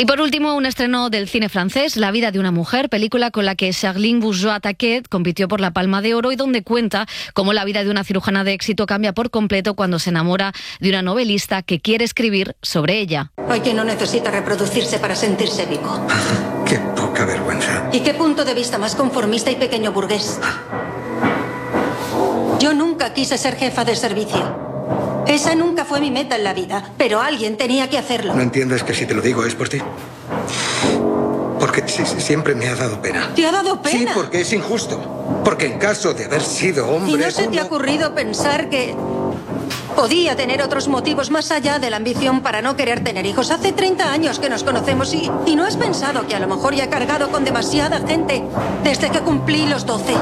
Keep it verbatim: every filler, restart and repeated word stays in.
Y por último, un estreno del cine francés, La vida de una mujer, película con la que Charline Bourgeois-Taquet compitió por la Palma de Oro y donde cuenta cómo la vida de una cirujana de éxito cambia por completo cuando se enamora de una novelista que quiere escribir sobre ella. Hay quien no necesita reproducirse para sentirse vivo. Qué poca vergüenza. ¿Y qué punto de vista más conformista y pequeño burgués? Yo nunca quise ser jefa de servicio. Esa nunca fue mi meta en la vida, pero alguien tenía que hacerlo. ¿No entiendes que si te lo digo es por ti? Porque sí, sí, siempre me ha dado pena. ¿Te ha dado pena? Sí, porque es injusto. Porque en caso de haber sido hombre... ¿Y no se te uno... ha ocurrido pensar que podía tener otros motivos más allá de la ambición para no querer tener hijos? Hace treinta años que nos conocemos y, y no has pensado que a lo mejor ya he cargado con demasiada gente desde que cumplí los doce.